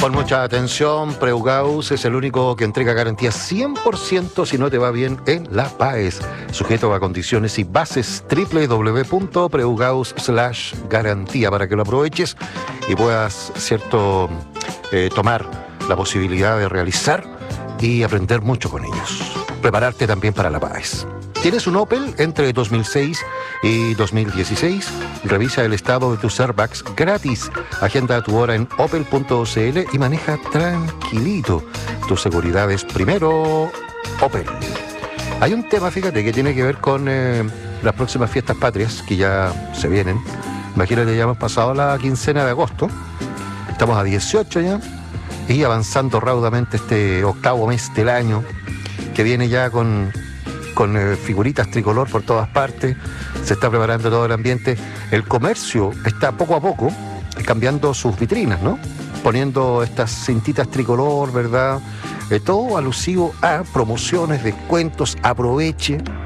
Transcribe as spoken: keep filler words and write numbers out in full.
Pon mucha atención, Preugaus es el único que entrega garantía cien por ciento si no te va bien en la PAES. Sujeto a condiciones y bases, doble u doble u doble u punto preugaus slash garantía para que lo aproveches y puedas, cierto, eh, tomar la posibilidad de realizar y aprender mucho con ellos. Prepararte también para la PAES. ¿Tienes un Opel entre dos mil seis y dos mil dieciséis? Revisa el estado de tus airbags gratis. Agenda tu hora en opel punto c l y maneja tranquilito. Tu seguridad es primero, Opel. Hay un tema, fíjate, que tiene que ver con eh, las próximas fiestas patrias que ya se vienen. Imagínate, ya hemos pasado la quincena de agosto. Estamos a dieciocho ya y avanzando raudamente este octavo mes del año que viene ya con... con eh, figuritas tricolor por todas partes, se está preparando todo el ambiente. El comercio está poco a poco cambiando sus vitrinas, ¿no? Poniendo estas cintitas tricolor, ¿verdad? Eh, todo alusivo a promociones, descuentos, aproveche.